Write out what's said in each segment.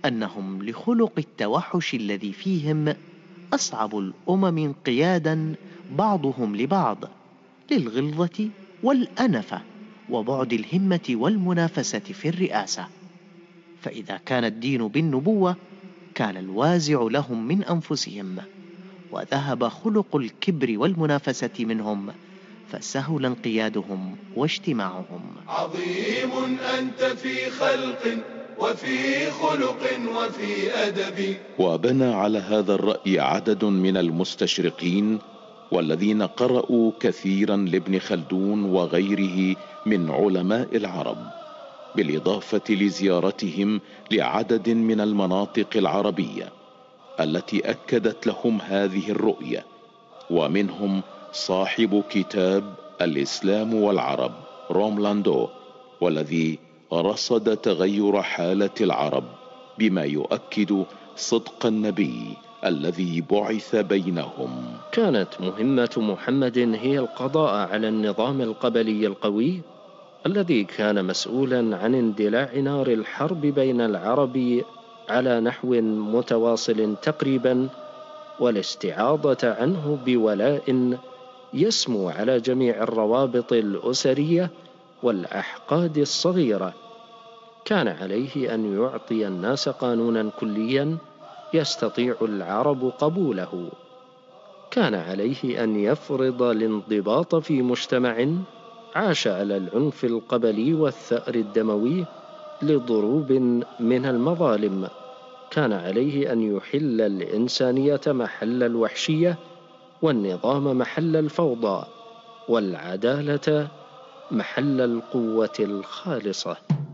أنهم لخلق التوحش الذي فيهم أصعب الأمم انقيادا بعضهم لبعض، للغلظة والأنفة وبعد الهمة والمنافسة في الرئاسة. فإذا كان الدين بالنبوة كان الوازع لهم من أنفسهم، وذهب خلق الكبر والمنافسة منهم، فسهل انقيادهم واجتماعهم. عظيم أنت في خلق وفي خلق وفي أدب. وبنى على هذا الرأي عدد من المستشرقين والذين قرأوا كثيرا لابن خلدون وغيره من علماء العرب، بالإضافة لزيارتهم لعدد من المناطق العربية التي أكدت لهم هذه الرؤية، ومنهم صاحب كتاب الإسلام والعرب روملاندو، والذي رصد تغير حالة العرب بما يؤكد صدق النبي الذي بعث بينهم. كانت مهمة محمد هي القضاء على النظام القبلي القوي الذي كان مسؤولا عن اندلاع نار الحرب بين العرب على نحو متواصل تقريبا، والاستعاضة عنه بولاء يسمو على جميع الروابط الأسرية والأحقاد الصغيرة. كان عليه أن يعطي الناس قانونا كليا يستطيع العرب قبوله. كان عليه أن يفرض الانضباط في مجتمع عاش على العنف القبلي والثأر الدموي لضروب من المظالم. كان عليه أن يحل الإنسانية محل الوحشية، والنظام محل الفوضى، والعدالة محل القوة الخالصة.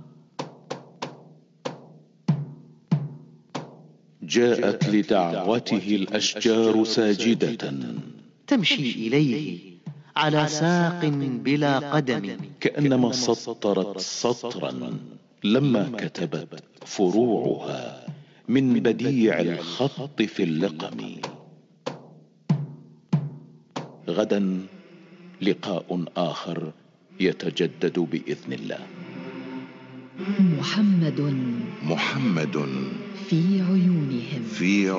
جاءت لدعوته الأشجار ساجدة تمشي إليه على ساق بلا قدم، كأنما سطرت سطرا لما كتبت فروعها من بديع الخط في اللقم. غدا لقاء آخر يتجدد بإذن الله. محمد محمد في عيونهم